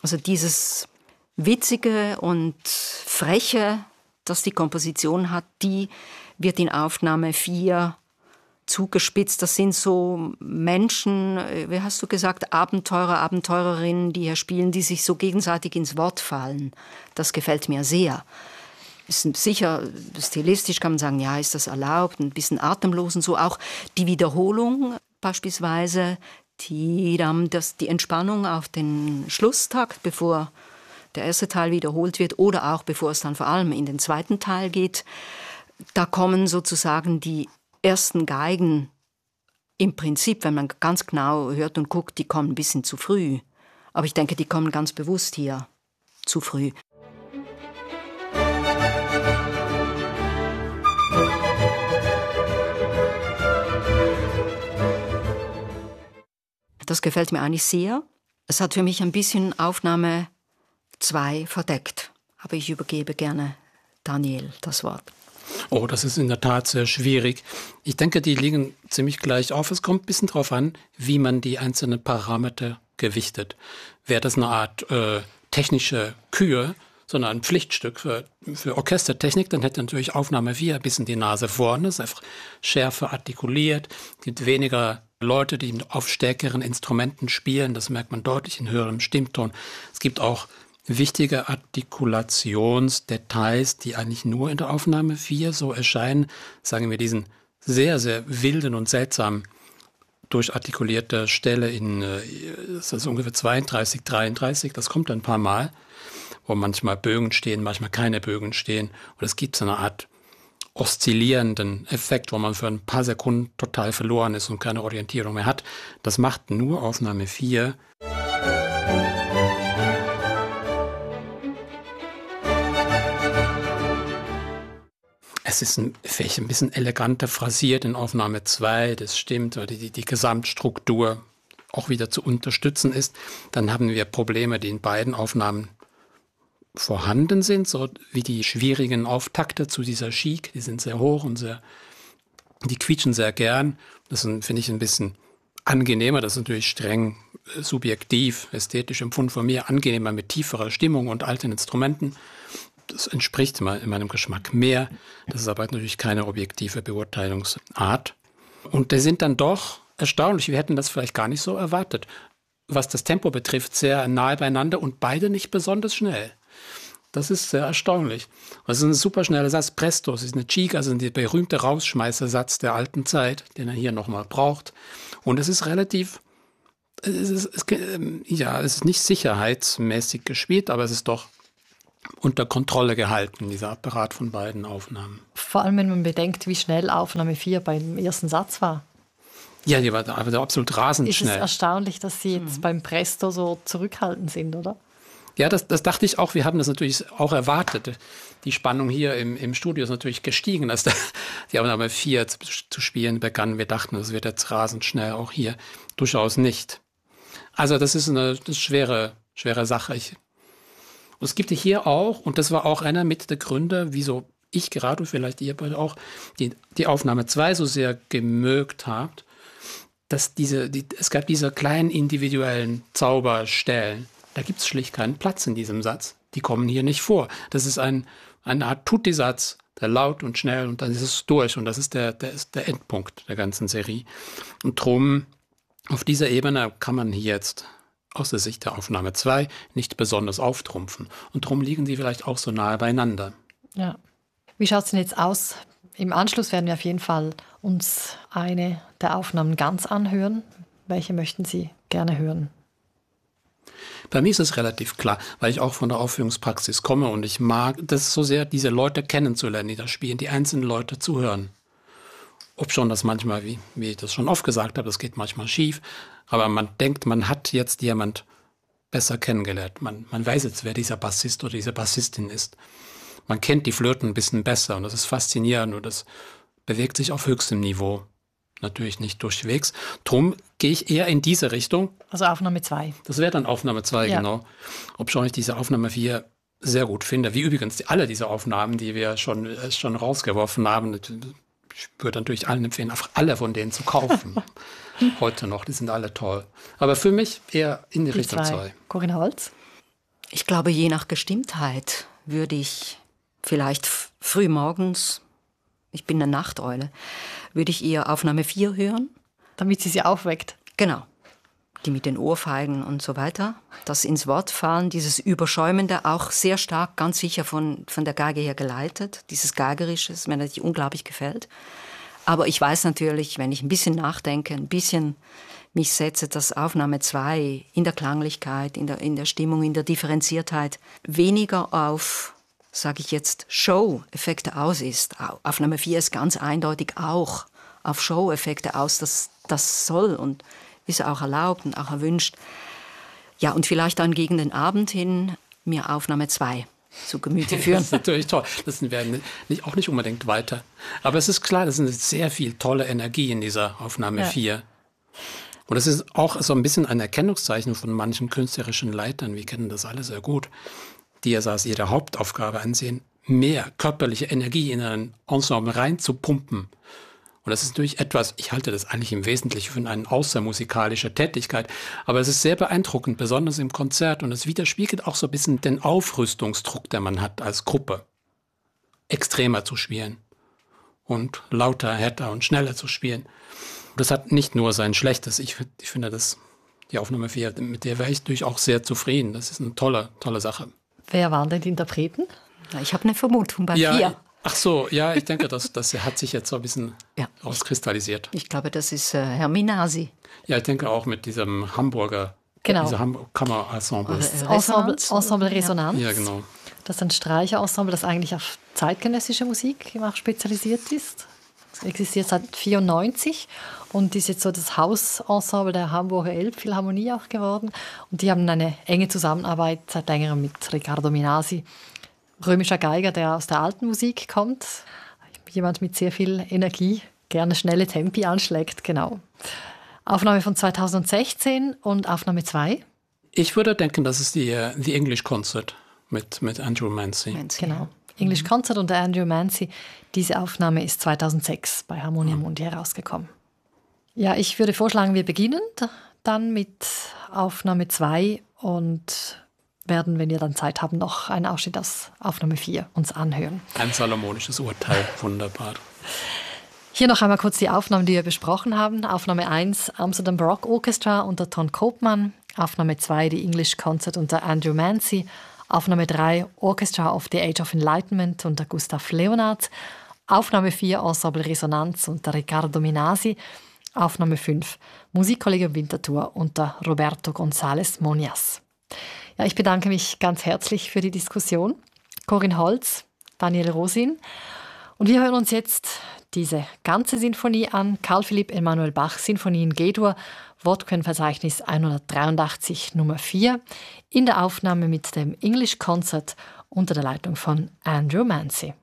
Also dieses Witzige und Freche, das die Komposition hat, die wird in Aufnahme 4 zugespitzt. Das sind so Menschen, wie hast du gesagt, Abenteurer, Abenteurerinnen, die hier spielen, die sich so gegenseitig ins Wort fallen. Das gefällt mir sehr. Ist sicher, stilistisch kann man sagen, ja, ist das erlaubt, ein bisschen atemlos und so. Auch die Wiederholung beispielsweise, die Entspannung auf den Schlusstakt, bevor der erste Teil wiederholt wird oder auch bevor es dann vor allem in den zweiten Teil geht. Da kommen sozusagen die ersten Geigen im Prinzip, wenn man ganz genau hört und guckt, die kommen ein bisschen zu früh. Aber ich denke, die kommen ganz bewusst hier zu früh. Das gefällt mir eigentlich sehr. Es hat für mich ein bisschen Aufnahme 2 verdeckt. Aber ich übergebe gerne Daniel das Wort. Oh, das ist in der Tat sehr schwierig. Ich denke, die liegen ziemlich gleich auf. Es kommt ein bisschen darauf an, wie man die einzelnen Parameter gewichtet. Wäre das eine Art technische Kür, sondern ein Pflichtstück für Orchestertechnik, dann hätte natürlich Aufnahme 4 ein bisschen die Nase vorne, ist einfach schärfer artikuliert, es gibt weniger Leute, die auf stärkeren Instrumenten spielen, das merkt man deutlich in höherem Stimmton. Es gibt auch wichtige Artikulationsdetails, die eigentlich nur in der Aufnahme 4 so erscheinen, sagen wir diesen sehr, sehr wilden und seltsamen durchartikulierte Stelle das ist ungefähr 32, 33, das kommt ein paar Mal, wo manchmal Bögen stehen, manchmal keine Bögen stehen. Und es gibt so eine Art oszillierenden Effekt, wo man für ein paar Sekunden total verloren ist und keine Orientierung mehr hat. Das macht nur Aufnahme 4. Es ist vielleicht ein bisschen eleganter phrasiert in Aufnahme 2, das stimmt, weil die Gesamtstruktur auch wieder zu unterstützen ist. Dann haben wir Probleme, die in beiden Aufnahmen vorhanden sind, so wie die schwierigen Auftakte zu dieser Chic, die sind sehr hoch und die quietschen sehr gern. Das finde ich ein bisschen angenehmer, das ist natürlich streng subjektiv, ästhetisch empfunden von mir, angenehmer mit tieferer Stimmung und alten Instrumenten. Das entspricht in meinem Geschmack mehr. Das ist aber natürlich keine objektive Beurteilungsart. Und die sind dann doch erstaunlich, wir hätten das vielleicht gar nicht so erwartet. Was das Tempo betrifft, sehr nahe beieinander und beide nicht besonders schnell. Das ist sehr erstaunlich. Das ist ein super schneller Satz. Presto, es ist eine Chic, also der berühmte Rausschmeißersatz der alten Zeit, den er hier nochmal braucht. Und es ist es ist nicht sicherheitsmäßig gespielt, aber es ist doch unter Kontrolle gehalten, dieser Apparat von beiden Aufnahmen. Vor allem, wenn man bedenkt, wie schnell Aufnahme 4 beim ersten Satz war. Ja, die war absolut rasend schnell. Ist es erstaunlich, dass Sie jetzt beim Presto so zurückhaltend sind, oder? Ja, das dachte ich auch. Wir haben das natürlich auch erwartet. Die Spannung hier im Studio ist natürlich gestiegen, als die Aufnahme 4 zu spielen begann. Wir dachten, das wird jetzt rasend schnell, auch hier durchaus nicht. Also das ist eine schwere Sache. Und es gibt hier auch, und das war auch einer mit der Gründe, wieso ich gerade und vielleicht ihr beide auch die Aufnahme 2 so sehr gemögt habt, dass es gab diese kleinen individuellen Zauberstellen. Da gibt es schlicht keinen Platz in diesem Satz. Die kommen hier nicht vor. Das ist eine Art Tutti-Satz, der laut und schnell und dann ist es durch. Und das ist der Endpunkt der ganzen Serie. Und drum, auf dieser Ebene kann man hier jetzt aus der Sicht der Aufnahme 2 nicht besonders auftrumpfen. Und drum liegen die vielleicht auch so nahe beieinander. Ja. Wie schaut es denn jetzt aus? Im Anschluss werden wir auf jeden Fall uns eine der Aufnahmen ganz anhören. Welche möchten Sie gerne hören? Bei mir ist es relativ klar, weil ich auch von der Aufführungspraxis komme und ich mag das so sehr, diese Leute kennenzulernen, die da spielen, die einzelnen Leute zuhören. Ob schon das manchmal, wie ich das schon oft gesagt habe, das geht manchmal schief, aber man denkt, man hat jetzt jemand besser kennengelernt. Man weiß jetzt, wer dieser Bassist oder diese Bassistin ist. Man kennt die Flöten ein bisschen besser und das ist faszinierend und das bewegt sich auf höchstem Niveau. Natürlich nicht durchwegs. Drum gehe ich eher in diese Richtung. Also Aufnahme 2. Das wäre dann Aufnahme 2, ja. Genau. Obschon ich diese Aufnahme 4 sehr gut finde. Wie übrigens alle diese Aufnahmen, die wir schon rausgeworfen haben. Ich würde natürlich allen empfehlen, einfach alle von denen zu kaufen. Heute noch, die sind alle toll. Aber für mich eher in die Richtung 2. Corinna Holz? Ich glaube, je nach Gestimmtheit würde ich vielleicht früh morgens, ich bin eine Nachteule, würde ich eher Aufnahme 4 hören. Damit sie aufweckt. Genau. Die mit den Ohrfeigen und so weiter. Das ins Wort fallen, dieses Überschäumende, auch sehr stark, ganz sicher von der Geige her geleitet. Dieses Geigerische, das mir natürlich unglaublich gefällt. Aber ich weiß natürlich, wenn ich ein bisschen nachdenke, ein bisschen mich setze, dass Aufnahme 2 in der Klanglichkeit, in der Stimmung, in der Differenziertheit weniger auf, sage ich jetzt, Show-Effekte aus ist. Aufnahme 4 ist ganz eindeutig auch auf Show-Effekte aus. Das soll und ist auch erlaubt und auch erwünscht. Ja, und vielleicht dann gegen den Abend hin mir Aufnahme 2 zu Gemüte führen. Das ist natürlich toll. Das werden auch nicht unbedingt weiter. Aber es ist klar, das ist sehr viel tolle Energie in dieser Aufnahme 4. Und das ist auch so ein bisschen ein Erkennungszeichen von manchen künstlerischen Leitern. Wir kennen das alle sehr gut, die es als ihre Hauptaufgabe ansehen, mehr körperliche Energie in ein Ensemble reinzupumpen. Und das ist natürlich etwas, ich halte das eigentlich im Wesentlichen für eine außermusikalische Tätigkeit, aber es ist sehr beeindruckend, besonders im Konzert. Und es widerspiegelt auch so ein bisschen den Aufrüstungsdruck, den man hat als Gruppe, extremer zu spielen und lauter, härter und schneller zu spielen. Und das hat nicht nur sein Schlechtes. Ich finde, die Aufnahme 4, mit der wäre ich natürlich auch sehr zufrieden. Das ist eine tolle Sache. Wer waren denn die Interpreten? Ich habe eine Vermutung bei 4. Ach so, ja, ich denke, das hat sich jetzt so ein bisschen rauskristallisiert. Ich glaube, das ist Herr Minasi. Ja, ich denke auch mit diesem Hamburger, diese Kammerensemble. Ensemble Resonanz. Ja, genau. Das ist ein Streicherensemble, das eigentlich auf zeitgenössische Musik auch spezialisiert ist. Es existiert seit 1994 und ist jetzt so das Hausensemble der Hamburger Elbphilharmonie auch geworden. Und die haben eine enge Zusammenarbeit seit längerem mit Riccardo Minasi, römischer Geiger, der aus der alten Musik kommt. Jemand mit sehr viel Energie, gerne schnelle Tempi anschlägt, genau. Aufnahme von 2016 und Aufnahme 2. Ich würde denken, das ist die English Concert mit Andrew Mancy. Genau. English Concert und der Andrew Mancy. Diese Aufnahme ist 2006 bei Harmonia Mundi herausgekommen. Ja, ich würde vorschlagen, wir beginnen dann mit Aufnahme 2 und werden, wenn wir dann Zeit haben, noch einen Ausschnitt aus Aufnahme 4 uns anhören. Ein salomonisches Urteil, wunderbar. Hier noch einmal kurz die Aufnahmen, die wir besprochen haben. Aufnahme 1, Amsterdam Baroque Orchestra unter Ton Koopman. Aufnahme 2, die English Concert unter Andrew Mancy. Aufnahme 3, Orchestra of the Age of Enlightenment unter Gustav Leonhardt. Aufnahme 4, Ensemble Resonanz unter Riccardo Minasi. Aufnahme 5, Musikkollegium Winterthur unter Roberto González Monias. Ja, ich bedanke mich ganz herzlich für die Diskussion. Corinne Holz, Daniel Rosin. Und wir hören uns jetzt diese ganze Sinfonie an. Carl Philipp Emanuel Bach, Sinfonie in G-Dur, Wortquellenverzeichnis 183 Nummer 4, in der Aufnahme mit dem English Concert unter der Leitung von Andrew Mancy.